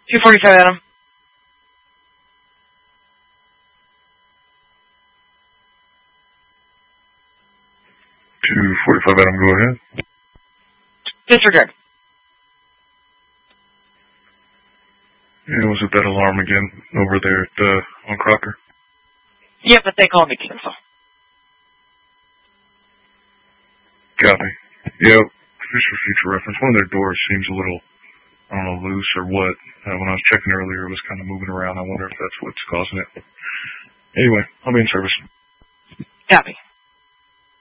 245 Adam. 245 Adam, go ahead. Disregard. And was it that alarm again over there at, on Crocker? Yeah, but they called me cancel. Copy. Yeah, just for future reference, one of their doors seems a little, I don't know, loose or what. When I was checking earlier, it was kind of moving around. I wonder if that's what's causing it. Anyway, I'll be in service. Copy.